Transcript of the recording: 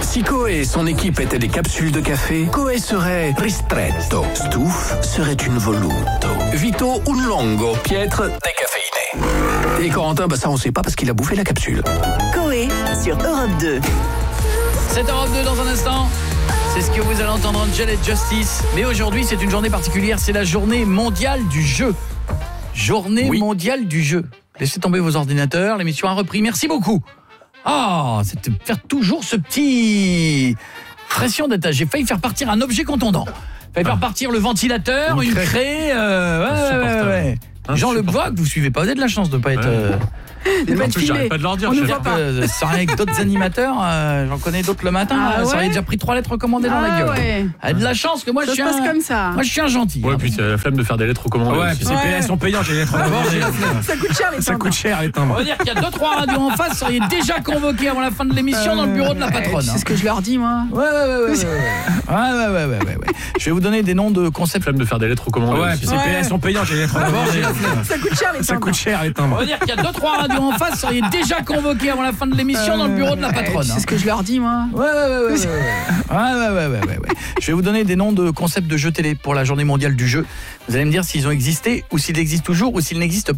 Si Coé et son équipe étaient des capsules de café, Coé serait ristretto, Stouff serait une voluto, Vito un longo, Pietre décaféiné. Et Corentin, ça on sait pas parce qu'il a bouffé la capsule. Coé sur Europe 2. C'est Europe 2 dans un instant. C'est ce que vous allez entendre Angel et Justice. Mais aujourd'hui, c'est une journée particulière. C'est la journée mondiale du jeu. Journée mondiale du jeu. Laissez tomber vos ordinateurs. L'émission a repris. Merci beaucoup. C'est de faire toujours ce petit pression d'attache. J'ai failli faire partir un objet contondant. Failli faire partir le ventilateur, une craie. Ouais. Jean Le Bois, que vous suivez pas, vous avez de la chance de ne pas être... En plus, j'arrête pas de leur dire. On ne voit pas. Ça avec d'autres animateurs, j'en connais d'autres le matin, ça aurait déjà pris 3 lettres recommandées dans la gueule. Ouais. De la chance que moi je suis passe comme ça. Moi je suis un gentil. Ouais, puis c'est la flemme de faire des lettres recommandées. Ouais, puis elles sont payantes les lettres d'abord. Ça coûte cher les timbres. Les timbres. On va dire qu'il y a 2-3 radios en face, seriez déjà convoqués avant la fin de l'émission dans le bureau de la patronne. C'est ce que je leur dis moi. Ouais. Je vais vous donner des noms de concepts. Flemme de faire des lettres recommandées. Ouais, puis elles sont payantes les lettres d'abord. Ça coûte cher les timbres. Les On timbres. va dire qu'il y a 2-3 radios en face, seriez déjà convoqués avant la fin de l'émission dans le bureau de la patronne. C'est ce que je leur dis moi. Ouais. Je vais vous donner des noms de concepts de jeux télé pour la journée mondiale du jeu. Vous allez me dire s'ils ont existé ou s'ils existent toujours ou s'ils n'existent